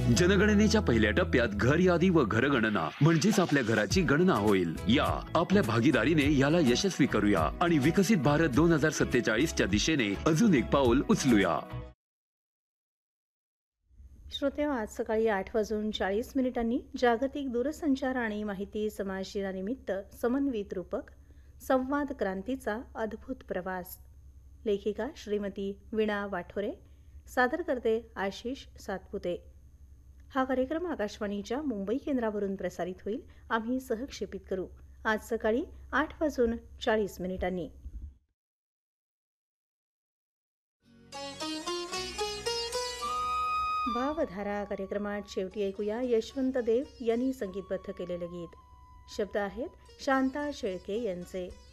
जनगणनेच्या पहिल्या टप्प्यात घर यादी व घरगणना म्हणजेच आपल्या घराची गणना होईल. या आपल्या भागीदारीने याला यशस्वी करूया आणि विकसित भारत 2047च्या दिशेने अजून एक पाऊल उचलूया. श्रोत्या, आज सकाळी 8:40 जागतिक दूरसंचार आणि माहिती समाज दिनानिमित्त समन्वित रूपक संवाद क्रांतीचा अद्भुत प्रवास. लेखिका श्रीमती वीणा वाठोरे, सादर करते आशिष सातपुते. हा कार्यक्रम आकाशवाणीच्या मुंबई केंद्रावरून प्रसारित होईल. आम्ही सहक्षेपित करू आज सकाळी 8:40. भावधारा कार्यक्रमात शेवटी ऐकूया यशवंत देव यांनी संगीतबद्ध केलेले गीत. शब्द आहेत शांता शेळके यांचे.